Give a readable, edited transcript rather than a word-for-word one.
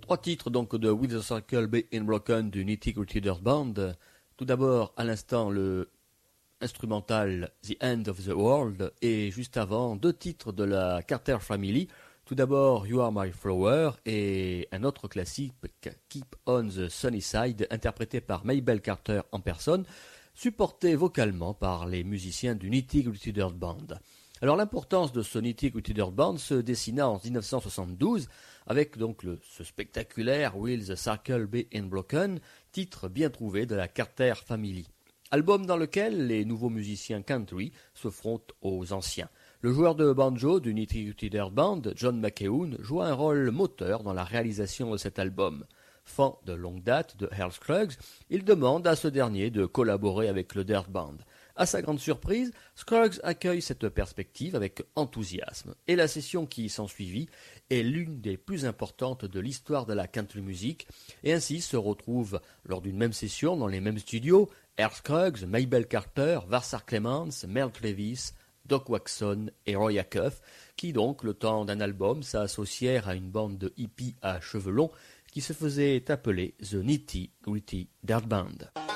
Trois titres donc de With the Circle Being Broken du Nitty Gritty Dirt Band. Tout d'abord, à l'instant, le instrumental The End of the World et juste avant, deux titres de la Carter Family. Tout d'abord, You Are My Flower et un autre classique, Keep on the Sunny Side, interprété par Mabel Carter en personne, supporté vocalement par les musiciens du Nitty Gritty Dirt Band. Alors l'importance de ce Nitty Gritty Dirt Band se dessina en 1972 avec donc ce spectaculaire Will the Circle Be Unbroken, titre bien trouvé de la Carter Family. Album dans lequel les nouveaux musiciens country se frontent aux anciens. Le joueur de banjo du Nitty Gritty Dirt Band, John McEwen, joua un rôle moteur dans la réalisation de cet album. Fan de longue date de Earl Scruggs, il demande à ce dernier de collaborer avec le Dirt Band. À sa grande surprise, Scruggs accueille cette perspective avec enthousiasme, et la session qui s'ensuivit est l'une des plus importantes de l'histoire de la country music, et ainsi se retrouvent lors d'une même session dans les mêmes studios Earl Scruggs, Mabel Carter, Vassar Clements, Merle Travis, Doc Watson et Roy Acuff, qui donc, le temps d'un album, s'associèrent à une bande de hippies à cheveux longs qui se faisait appeler The Nitty Gritty Dirt Band.